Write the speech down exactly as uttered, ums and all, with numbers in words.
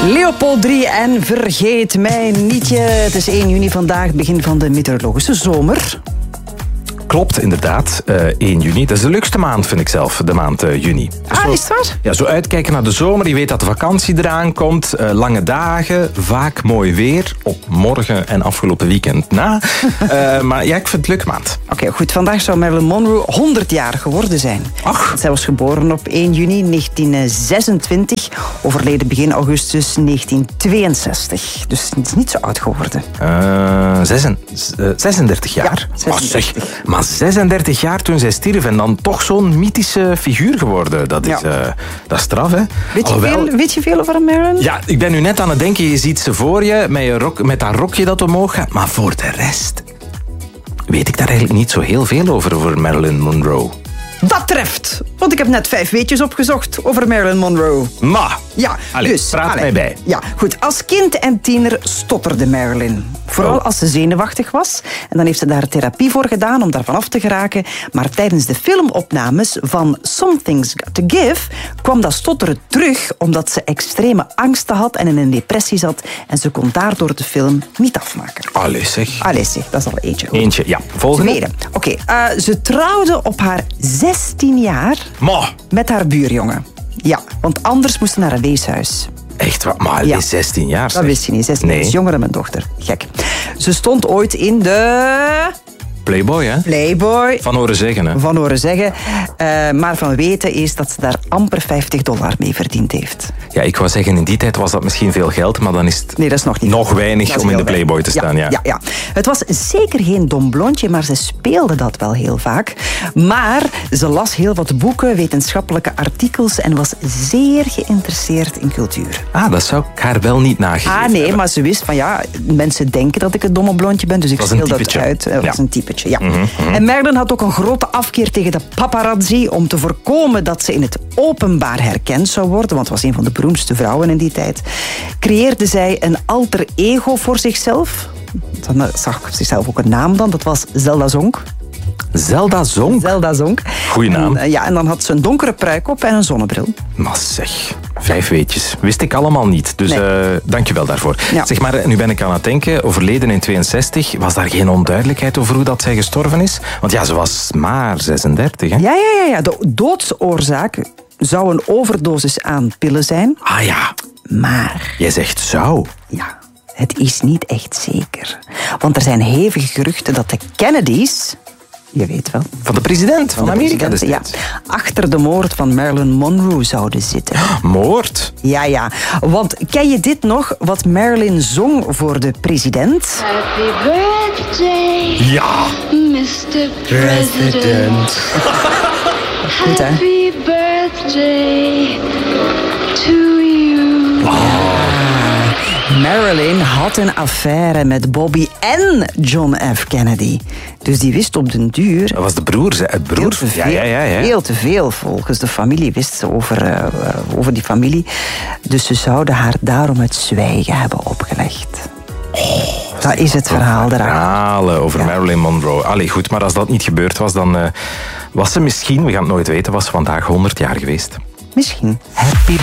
Leopold drie en vergeet mij nietje. Het is één juni vandaag, het begin van de meteorologische zomer. Klopt, inderdaad. Uh, één juni. Dat is de leukste maand, vind ik zelf, de maand uh, juni. Dus ah, zo, is het waar? Ja, zo uitkijken naar de zomer. Je weet dat de vakantie eraan komt. Uh, lange dagen, vaak mooi weer. Op morgen en afgelopen weekend na. uh, maar ja, ik vind het leuke maand. Oké, okay, goed. Vandaag zou Marilyn Monroe honderd jaar geworden zijn. Ach. Zij was geboren op één juni negentien zesentwintig. Overleden begin augustus negentien tweeënzestig. Dus het is niet zo oud geworden. Uh, zesen, uh, zesendertig jaar? Ja, zesendertig. Oh, zeg, maar zesendertig jaar toen zij stierf en dan toch zo'n mythische figuur geworden. Dat is, ja. uh, dat is straf, hè? Weet je, Alhoewel, veel, weet je veel over Marilyn? Ja, ik ben nu net aan het denken. Je ziet ze voor je met, je rok, met dat rokje dat omhoog gaat. Maar voor de rest weet ik daar eigenlijk niet zo heel veel over, over Marilyn Monroe. Dat treft, want ik heb net vijf weetjes opgezocht over Marilyn Monroe. Ma! Ja, allee, dus, praat allee. mij bij. Ja, goed. Als kind en tiener stotterde Marilyn. Vooral oh. als ze zenuwachtig was. En dan heeft ze daar therapie voor gedaan om daarvan af te geraken. Maar tijdens de filmopnames van Something's Got to Give kwam dat stotteren terug omdat ze extreme angsten had en in een depressie zat. En ze kon daardoor de film niet afmaken. Allee zeg. Allee zeg, dat is al eentje. Goed. Eentje, ja. Volgende. Tweede. Oké, okay, uh, ze trouwde op haar zestien jaar Ma. met haar buurjongen. Ja, want anders moest ze naar een weeshuis. Echt wat? Maar ja. is zestien jaar. Zeg. Dat wist je niet. zestien nee. jaar is jonger dan mijn dochter. Gek. Ze stond ooit in de... Playboy, hè? Playboy. Van horen zeggen, hè? Van horen zeggen. Uh, maar van weten is dat ze daar amper vijftig dollar mee verdiend heeft. Ja, ik wou zeggen, in die tijd was dat misschien veel geld, maar dan is het nee, dat is nog, niet nog weinig om in de Playboy weinig. te staan. Ja, ja. Ja, ja. Het was zeker geen dom blondje, maar ze speelde dat wel heel vaak. Maar ze las heel wat boeken, wetenschappelijke artikels en was zeer geïnteresseerd in cultuur. Ah, dat zou ik haar wel niet nagegeven Ah, nee, hebben. maar ze wist van ja, mensen denken dat ik een domme blondje ben, dus ik speel dat uit. Dat ja. was een typetje. Ja. Mm-hmm, mm-hmm. En Marilyn had ook een grote afkeer tegen de paparazzi om te voorkomen dat ze in het openbaar herkend zou worden, want ze was een van de beroemdste vrouwen in die tijd. Creëerde zij een alter ego voor zichzelf. Dan zag zichzelf ook een naam dan, dat was Zelda Zonk. Zelda Zonk? Zelda Zonk. Goeie naam. En, ja, en dan had ze een donkere pruik op en een zonnebril. Maar zeg, vijf weetjes. Wist ik allemaal niet. Dus nee. uh, dank je wel daarvoor. Ja. Zeg maar, nu ben ik aan het denken, overleden in tweeënzestig, was daar geen onduidelijkheid over hoe dat zij gestorven is? Want ja, ze was maar zesendertig, hè? Ja, ja, ja, ja. De doodsoorzaak zou een overdosis aan pillen zijn. Ah ja. Maar... Jij zegt zou. Ja. Het is niet echt zeker. Want er zijn hevige geruchten dat de Kennedys... Je weet wel. Van de president van, van Amerika destijds. Ja, achter de moord van Marilyn Monroe zouden zitten. Moord? Ja, ja. Want ken je dit nog, wat Marilyn zong voor de president? Happy birthday, ja. mister President. Goed, hè? Happy birthday to you. Oh. Marilyn had een affaire met Bobby en John F. Kennedy. Dus die wist op den duur... Dat was de broer, het broer. Heel te veel, ja, ja, ja, ja. heel te veel volgens de familie wist ze over, uh, over die familie. Dus ze zouden haar daarom het zwijgen hebben opgelegd. Oh, dat is het verhaal erachter. Verhalen over ja. Marilyn Monroe. Allee, goed, maar als dat niet gebeurd was, dan uh, was ze misschien, we gaan het nooit weten, was ze vandaag honderd jaar geweest. Misschien. Happy